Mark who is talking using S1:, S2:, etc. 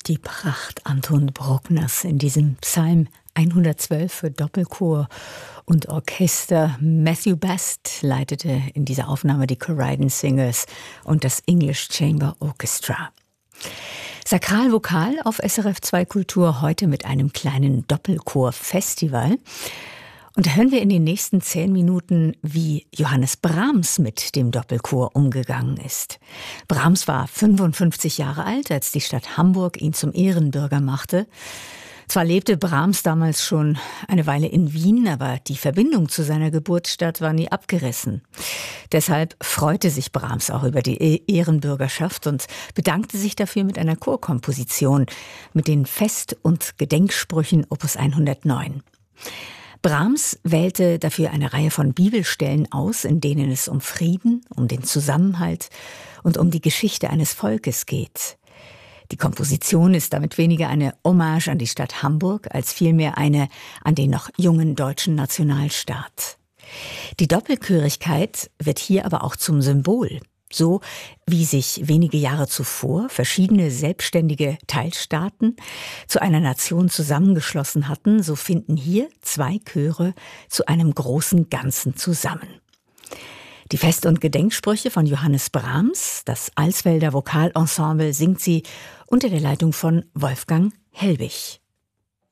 S1: die Pracht Anton Bruckners in diesem Psalm 112 für Doppelchor und Orchester. Matthew Best leitete in dieser Aufnahme die Corydon Singers und das English Chamber Orchestra. Sakralvokal auf SRF 2 Kultur, heute mit einem kleinen Doppelchor-Festival. Und da hören wir in den nächsten 10 Minuten, wie Johannes Brahms mit dem Doppelchor umgegangen ist. Brahms war 55 Jahre alt, als die Stadt Hamburg ihn zum Ehrenbürger machte. Zwar lebte Brahms damals schon eine Weile in Wien, aber die Verbindung zu seiner Geburtsstadt war nie abgerissen. Deshalb freute sich Brahms auch über die Ehrenbürgerschaft und bedankte sich dafür mit einer Chorkomposition mit den Fest- und Gedenksprüchen Opus 109. Brahms wählte dafür eine Reihe von Bibelstellen aus, in denen es um Frieden, um den Zusammenhalt und um die Geschichte eines Volkes geht. Die Komposition ist damit weniger eine Hommage an die Stadt Hamburg, als vielmehr eine an den noch jungen deutschen Nationalstaat. Die Doppelchörigkeit wird hier aber auch zum Symbol. So wie sich wenige Jahre zuvor verschiedene selbstständige Teilstaaten zu einer Nation zusammengeschlossen hatten, so finden hier 2 Chöre zu einem großen Ganzen zusammen. Die Fest- und Gedenksprüche von Johannes Brahms, das Alsfelder Vokalensemble, singt sie unter der Leitung von Wolfgang Helbig.